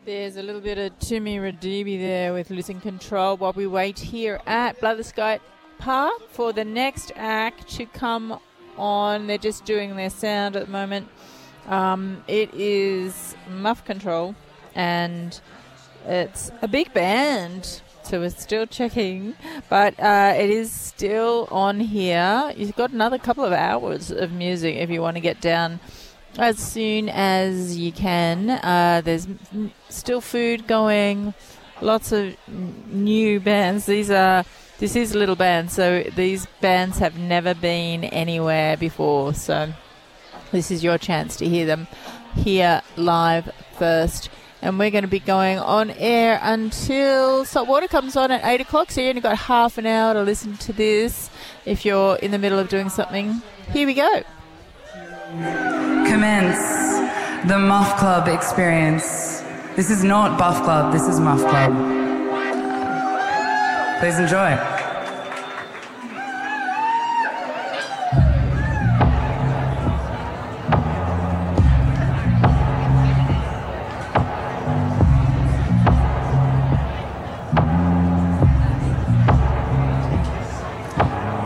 There's a little bit of Timmy Radibi there with Losing Control while we wait here at Blatherskite Park for the next act to come on. They're just doing their sound at the moment. It is Muff Control, and it's a big band, so we're still checking, but it is still on here. You've got another couple of hours of music if you want to get down as soon as you can. There's still food going, lots of new bands. This is a little band, so these bands have never been anywhere before, so this is your chance to hear them here live first. And we're going to be going on air until Saltwater comes on at 8 o'clock, so you only got half an hour to listen to this if you're in the middle of doing something. Here we go. Commence the Muff Club experience. This is not Buff Club, this is Muff Club. Please enjoy.